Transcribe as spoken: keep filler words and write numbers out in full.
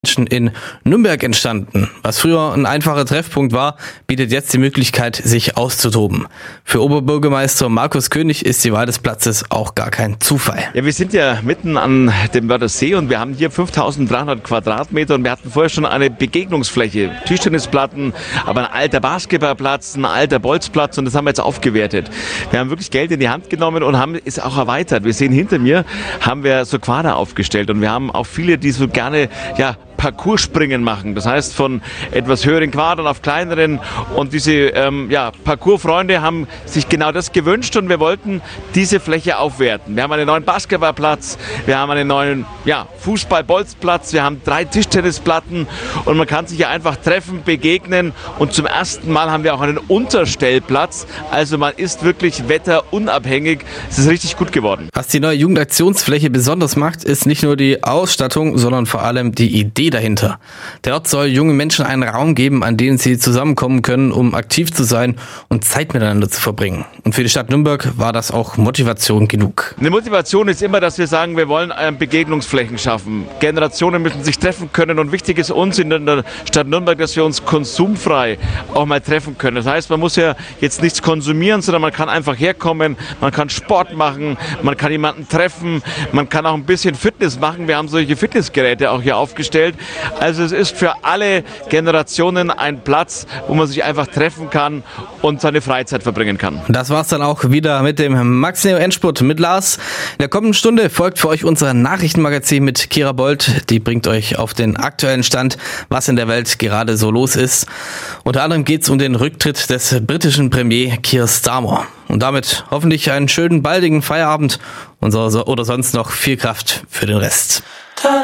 Menschen in Nürnberg entstanden. Was früher ein einfacher Treffpunkt war, bietet jetzt die Möglichkeit, sich auszutoben. Für Oberbürgermeister Markus König ist die Wahl des Platzes auch gar kein Zufall. Ja, wir sind ja mitten an dem Wörthersee und wir haben hier fünftausenddreihundert Quadratmeter und wir hatten vorher schon eine Begegnungsfläche. Tischtennisplatten, aber ein alter Basketballplatz, ein alter Bolzplatz und das haben wir jetzt aufgewertet. Wir haben wirklich Geld in die Hand genommen und haben es auch erweitert. Wir sehen hinter mir, haben wir so Quader aufgestellt und wir haben auch viele, die so gerne, ja, Parcourspringen machen. Das heißt, von etwas höheren Quadern auf kleineren. Und diese ähm, ja, Parcoursfreunde haben sich genau das gewünscht und wir wollten diese Fläche aufwerten. Wir haben einen neuen Basketballplatz, wir haben einen neuen ja, Fußball-Bolzplatz, wir haben drei Tischtennisplatten und man kann sich hier einfach treffen, begegnen und zum ersten Mal haben wir auch einen Unterstellplatz. Also man ist wirklich wetterunabhängig. Es ist richtig gut geworden. Was die neue Jugendaktionsfläche besonders macht, ist nicht nur die Ausstattung, sondern vor allem die Idee dahinter. Der Ort soll jungen Menschen einen Raum geben, an dem sie zusammenkommen können, um aktiv zu sein und Zeit miteinander zu verbringen. Und für die Stadt Nürnberg war das auch Motivation genug. Eine Motivation ist immer, dass wir sagen, wir wollen Begegnungsflächen schaffen. Generationen müssen sich treffen können und wichtig ist uns in der Stadt Nürnberg, dass wir uns konsumfrei auch mal treffen können. Das heißt, man muss ja jetzt nichts konsumieren, sondern man kann einfach herkommen, man kann Sport machen, man kann jemanden treffen, man kann auch ein bisschen Fitness machen. Wir haben solche Fitnessgeräte auch hier aufgestellt. Also es ist für alle Generationen ein Platz, wo man sich einfach treffen kann und seine Freizeit verbringen kann. Das war's dann auch wieder mit dem Max Neo Endspurt mit Lars. In der kommenden Stunde folgt für euch unser Nachrichtenmagazin mit Kira Bold. Die bringt euch auf den aktuellen Stand, was in der Welt gerade so los ist. Unter anderem geht's um den Rücktritt des britischen Premier Keir Starmer. Und damit hoffentlich einen schönen baldigen Feierabend und so, oder sonst noch viel Kraft für den Rest.